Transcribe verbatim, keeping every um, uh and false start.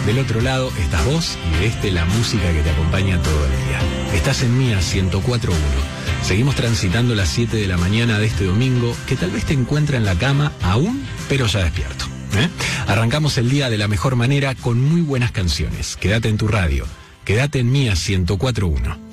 Del otro lado estás vos y de este la música que te acompaña todo el día. Estás en Mía ciento cuatro punto uno. Seguimos transitando las siete de la mañana de este domingo, que tal vez te encuentra en la cama aún, pero ya despierto. ¿eh? Arrancamos el día de la mejor manera con muy buenas canciones. Quédate en tu radio. Quédate en Mía ciento cuatro punto uno.